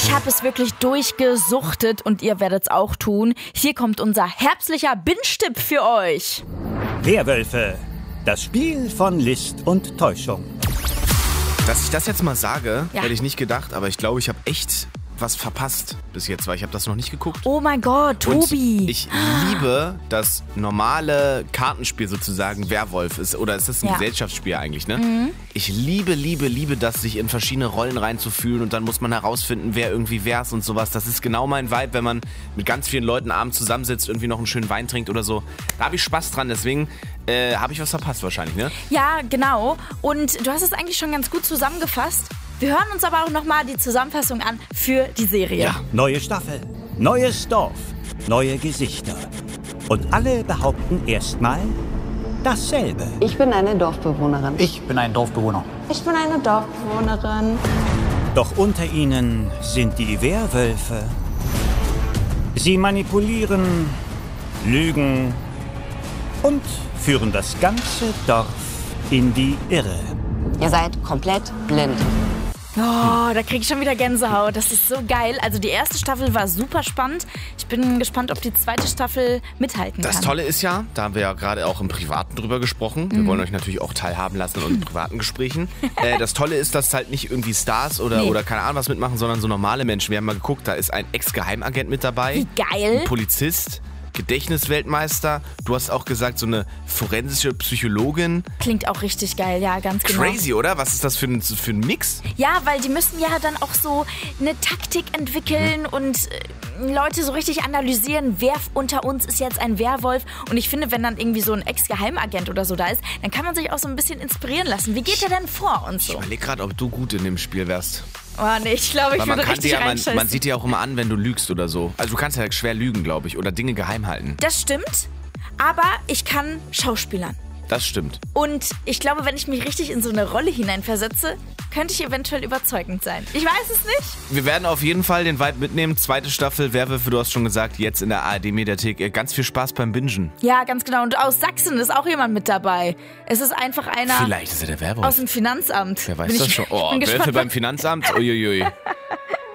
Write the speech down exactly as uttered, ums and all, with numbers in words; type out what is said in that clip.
Ich habe es wirklich durchgesuchtet und ihr werdet es auch tun. Hier kommt unser herbstlicher Binge-Tipp für euch. Werwölfe, das Spiel von List und Täuschung. Dass ich das jetzt mal sage, Ja. hätte ich nicht gedacht, aber ich glaube, ich habe echt was verpasst bis jetzt, weil ich habe das noch nicht geguckt. Oh mein Gott, Tobi. Und ich liebe das normale Kartenspiel sozusagen, Werwolf ist, oder ist das ein Ja. Gesellschaftsspiel eigentlich, ne? Mhm. Ich liebe, liebe, liebe das, sich in verschiedene Rollen reinzufühlen und dann muss man herausfinden, wer irgendwie wer ist und sowas. Das ist genau mein Vibe, wenn man mit ganz vielen Leuten abends zusammensitzt, irgendwie noch einen schönen Wein trinkt oder so. Da habe ich Spaß dran, deswegen äh, habe ich was verpasst wahrscheinlich, ne? Ja, genau. Und du hast es eigentlich schon ganz gut zusammengefasst. Wir hören uns aber auch nochmal die Zusammenfassung an für die Serie. Ja. Neue Staffel, neues Dorf, neue Gesichter. Und alle behaupten erstmal dasselbe. Ich bin eine Dorfbewohnerin. Ich bin ein Dorfbewohner. Ich bin eine Dorfbewohnerin. Doch unter ihnen sind die Werwölfe. Sie manipulieren, lügen und führen das ganze Dorf in die Irre. Ihr seid komplett blind. Oh, da krieg ich schon wieder Gänsehaut. Das ist so geil. Also die erste Staffel war super spannend. Ich bin gespannt, ob die zweite Staffel mithalten kann. Das Tolle ist ja, da haben wir ja gerade auch im Privaten drüber gesprochen. Wir Mhm. wollen euch natürlich auch teilhaben lassen an privaten Gesprächen. äh, das Tolle ist, dass halt nicht irgendwie Stars oder, Nee. oder keine Ahnung was mitmachen, sondern so normale Menschen. Wir haben mal geguckt, da ist ein Ex-Geheimagent mit dabei. Wie geil. Ein Polizist, Gedächtnisweltmeister. Du hast auch gesagt, so eine forensische Psychologin. Klingt auch richtig geil, ja, ganz genau. Crazy, oder? Was ist das für ein, für ein Mix? Ja, weil die müssen ja dann auch so eine Taktik entwickeln Mhm. und äh, Leute so richtig analysieren, wer unter uns ist jetzt ein Werwolf. Und ich finde, wenn dann irgendwie so ein Ex-Geheimagent oder so da ist, dann kann man sich auch so ein bisschen inspirieren lassen. Wie geht er denn vor und Ich so? überlege gerade, ob du gut in dem Spiel wärst. Oh nee, ich glaube, ich Weil man, würde kann richtig dir ja, man, reinscheißen. man sieht dir auch immer an, wenn du lügst oder so. Also du kannst ja schwer lügen, glaube ich, oder Dinge geheim halten. Das stimmt, aber ich kann Schauspielern. Das stimmt. Und ich glaube, wenn ich mich richtig in so eine Rolle hineinversetze, könnte ich eventuell überzeugend sein. Ich weiß es nicht. Wir werden auf jeden Fall den Vibe mitnehmen. Zweite Staffel, Werwölfe, du hast schon gesagt, jetzt in der A R D-Mediathek. Ganz viel Spaß beim Bingen. Ja, ganz genau. Und aus Sachsen ist auch jemand mit dabei. Es ist einfach einer Vielleicht ist er der Werwolf. aus dem Finanzamt. Wer weiß Bin das ich, schon? ich Oh, bin Wölfe gespannt, beim Finanzamt? Uiuiui.